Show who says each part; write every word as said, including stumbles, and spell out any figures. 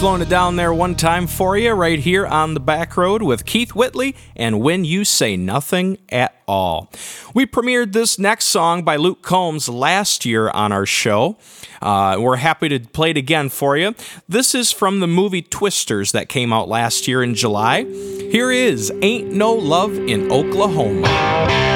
Speaker 1: slowing it down there one time for you right here on the back road with Keith Whitley and When You Say Nothing at All. We premiered this next song by Luke Combs last year on our show. Uh, we're happy to play it again for you. This is from the movie Twisters that came out last year in July. Here is Ain't No Love in Oklahoma.